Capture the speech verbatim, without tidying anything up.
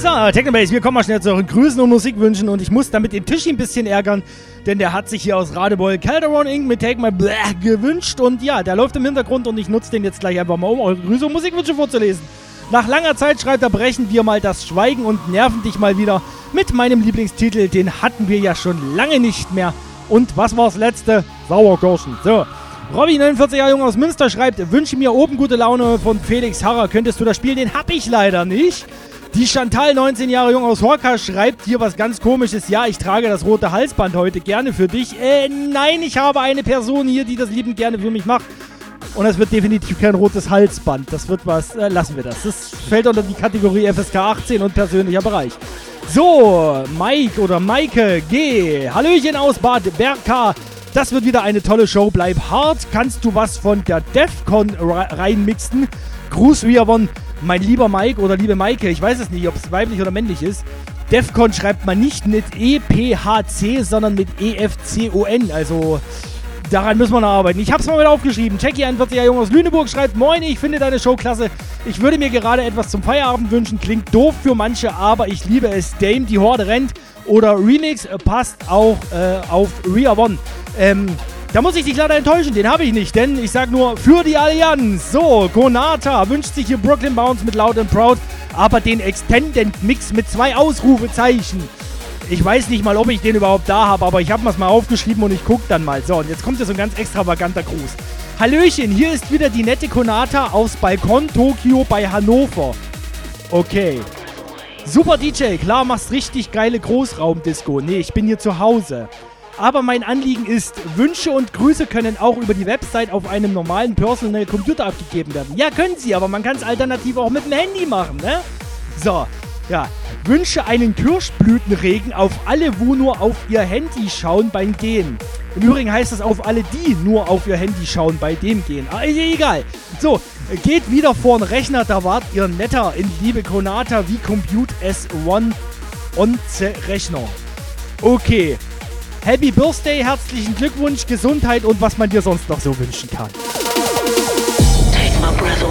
So, Technobase, wir kommen mal schnell zu euren Grüßen und Musikwünschen und ich muss damit den Tischi ein bisschen ärgern, denn der hat sich hier aus Radebeul Calderon Incorporated mit Take My Bleh gewünscht und ja, der läuft im Hintergrund und ich nutze den jetzt gleich einfach mal, um eure Grüße und Musikwünsche vorzulesen. Nach langer Zeit schreibt er, brechen wir mal das Schweigen und nerven dich mal wieder mit meinem Lieblingstitel, den hatten wir ja schon lange nicht mehr. Und was war's letzte? Sauerkirschen. So. Robby, neunundvierzig Jahre jung aus Münster, schreibt, wünsche mir oben gute Laune von Felix Harrer. Könntest du das spielen? Den hab ich leider nicht. Die Chantal, neunzehn Jahre jung aus Horka, schreibt hier was ganz Komisches. Ja, ich trage das rote Halsband heute gerne für dich. Äh, nein, ich habe eine Person hier, die das liebend gerne für mich macht. Und das wird definitiv kein rotes Halsband. Das wird was, äh, lassen wir das. Das fällt unter die Kategorie F S K achtzehn und persönlicher Bereich. So, Mike oder Maike G. Hallöchen aus Bad Berka. Das wird wieder eine tolle Show. Bleib hart. Kannst du was von der DEFCON reinmixen? Gruß wie von mein lieber Mike oder liebe Maike. Ich weiß es nicht, ob es weiblich oder männlich ist. DEFCON schreibt man nicht mit E P H C, sondern mit E F C O N. Also daran müssen wir noch arbeiten. Ich hab's mal wieder aufgeschrieben. Jackie, einundvierzig Jahre jung aus Lüneburg, schreibt, moin, ich finde deine Show klasse. Ich würde mir gerade etwas zum Feierabend wünschen. Klingt doof für manche, aber ich liebe es. Dame, die Horde rennt. Oder Remix äh, passt auch äh, auf Ria One. Ähm, da muss ich dich leider enttäuschen, den habe ich nicht, denn ich sag nur, für die Allianz. So, Gonata wünscht sich hier Brooklyn Bounce mit Loud and Proud, aber den Extended Mix mit zwei Ausrufezeichen. Ich weiß nicht mal, ob ich den überhaupt da habe, aber ich habe mir's mal aufgeschrieben und ich guck dann mal. So, und jetzt kommt hier so ein ganz extravaganter Gruß. Hallöchen, hier ist wieder die nette Konata aus Balkon Tokio bei Hannover. Okay. Super D J, klar, machst richtig geile Großraumdisco. Nee, ich bin hier zu Hause. Aber mein Anliegen ist, Wünsche und Grüße können auch über die Website auf einem normalen Personal Computer abgegeben werden. Ja, können sie, aber man kann es alternativ auch mit dem Handy machen, ne? So, ja. Wünsche einen Kirschblütenregen auf alle, wo nur auf ihr Handy schauen beim Gehen. Im Übrigen heißt es auf alle, die nur auf ihr Handy schauen bei dem Gehen. Aber egal. So, geht wieder vor den Rechner, da wart ihr netter in liebe Konata wie Compute S eins on the Rechner. Okay. Happy Birthday, herzlichen Glückwunsch, Gesundheit und was man dir sonst noch so wünschen kann. Take my breath